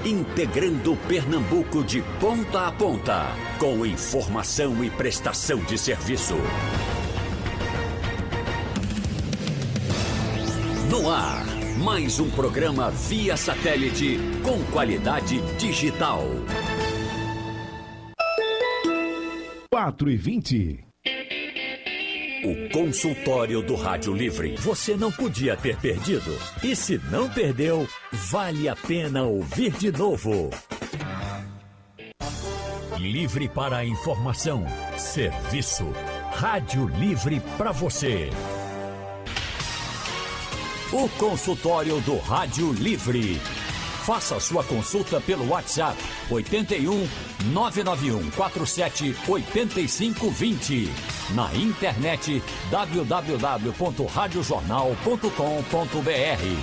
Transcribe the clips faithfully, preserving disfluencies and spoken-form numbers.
integrando Pernambuco de ponta a ponta, com informação e prestação de serviço. No ar, mais um programa via satélite com qualidade digital. quatro e vinte. O consultório do Rádio Livre. Você não podia ter perdido. E se não perdeu, vale a pena ouvir de novo. Livre para a informação, serviço. Rádio Livre para você. O consultório do Rádio Livre. Faça sua consulta pelo WhatsApp oito um, nove nove um quatro sete, oito cinco dois zero. Na internet w w w ponto rádio jornal ponto com ponto b r.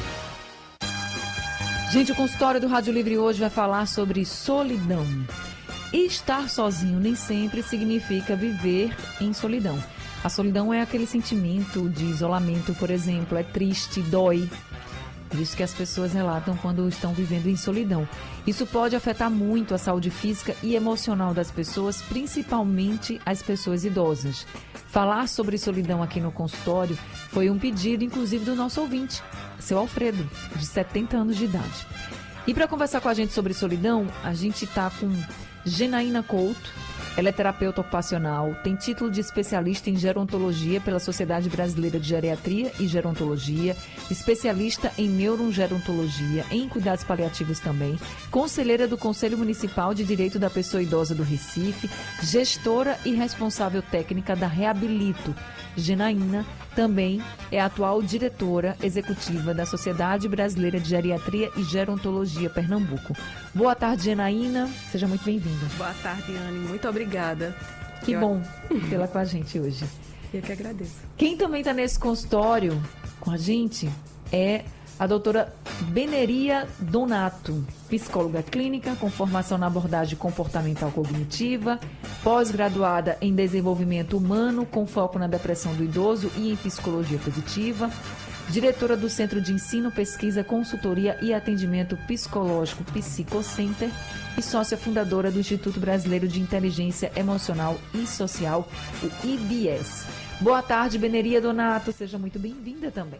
Gente, o consultório do Rádio Livre hoje vai falar sobre solidão. E estar sozinho nem sempre significa viver em solidão. A solidão é aquele sentimento de isolamento, por exemplo, é triste, dói. Isso que as pessoas relatam quando estão vivendo em solidão. Isso pode afetar muito a saúde física e emocional das pessoas, principalmente as pessoas idosas. Falar sobre solidão aqui no consultório foi um pedido, inclusive, do nosso ouvinte, seu Alfredo, de setenta anos de idade. E para conversar com a gente sobre solidão, a gente está com Genaína Couto. Ela é terapeuta ocupacional, tem título de especialista em gerontologia pela Sociedade Brasileira de Geriatria e Gerontologia, especialista em neurogerontologia, em cuidados paliativos também, conselheira do Conselho Municipal de Direito da Pessoa Idosa do Recife, gestora e responsável técnica da Reabilito. Genaína também é a atual diretora executiva da Sociedade Brasileira de Geriatria e Gerontologia Pernambuco. Boa tarde, Genaína. Seja muito bem-vinda. Boa tarde, Anne. Muito obrigada. Que Eu... bom tê-la com a gente hoje. Eu que agradeço. Quem também está nesse consultório com a gente é a doutora Beneria Donato, psicóloga clínica com formação na abordagem comportamental cognitiva, pós-graduada em desenvolvimento humano com foco na depressão do idoso e em psicologia positiva, diretora do Centro de Ensino, Pesquisa, Consultoria e Atendimento Psicológico Psicocenter e sócia fundadora do Instituto Brasileiro de Inteligência Emocional e Social, o I B S. Boa tarde, Beneria Donato, seja muito bem-vinda também.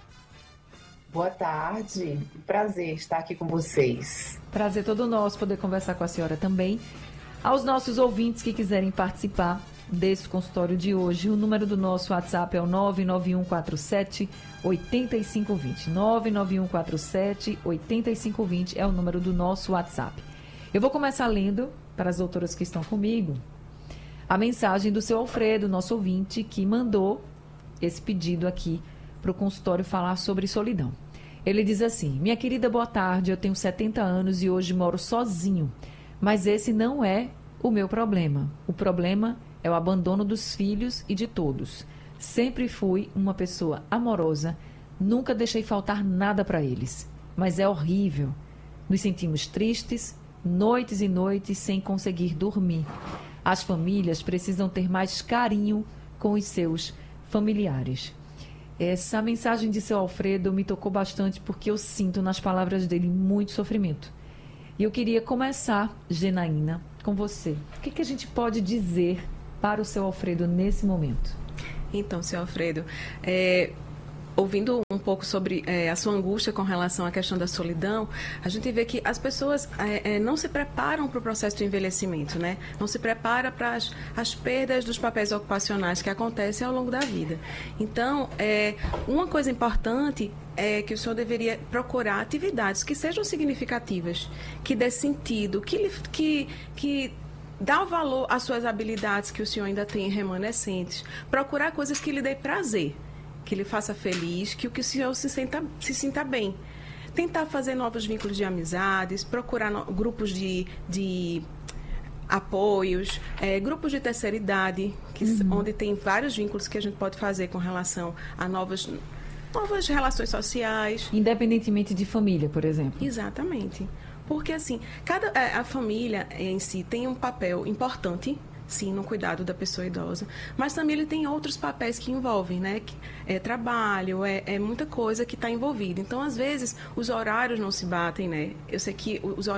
Boa tarde, prazer estar aqui com vocês. Prazer todo nosso poder conversar com a senhora também. Aos nossos ouvintes que quiserem participar desse consultório de hoje, o número do nosso WhatsApp é o nove nove um quatro sete, oito cinco dois zero. nove nove um quatro sete, oito cinco dois zero é o número do nosso WhatsApp. Eu vou começar lendo para as doutoras que estão comigo a mensagem do seu Alfredo, nosso ouvinte, que mandou esse pedido aqui para o consultório falar sobre solidão. Ele diz assim: minha querida, boa tarde, eu tenho setenta anos e hoje moro sozinho, mas esse não é o meu problema. O problema é o abandono dos filhos e de todos. Sempre fui uma pessoa amorosa, nunca deixei faltar nada para eles, mas é horrível. Nos sentimos tristes, noites e noites sem conseguir dormir. As famílias precisam ter mais carinho com os seus familiares. Essa mensagem de seu Alfredo me tocou bastante porque eu sinto nas palavras dele muito sofrimento. E eu queria começar, Genaína, com você. O que, que a gente pode dizer para o seu Alfredo nesse momento? Então, seu Alfredo, é, ouvindo um pouco sobre é, a sua angústia com relação à questão da solidão, a gente vê que as pessoas é, é, não se preparam para o processo do envelhecimento, né? Não se prepara para as, as perdas dos papéis ocupacionais que acontecem ao longo da vida. Então, é, uma coisa importante é que o senhor deveria procurar atividades que sejam significativas, que dê sentido, que, que, que dá valor às suas habilidades que o senhor ainda tem remanescentes. Procurar coisas que lhe dê prazer, que lhe faça feliz, que o que o senhor se sinta, se sinta bem. Tentar fazer novos vínculos de amizades, procurar no, grupos de, de apoios, é, grupos de terceira idade, que, uhum. onde tem vários vínculos que a gente pode fazer com relação a novas, novas relações sociais. Independentemente de família, por exemplo. Exatamente. Porque, assim, cada, a família em si tem um papel importante, sim, no cuidado da pessoa idosa, mas também ele tem outros papéis que envolvem, né? É trabalho, é, é muita coisa que está envolvida. Então, às vezes, os horários não se batem, né? Eu sei que os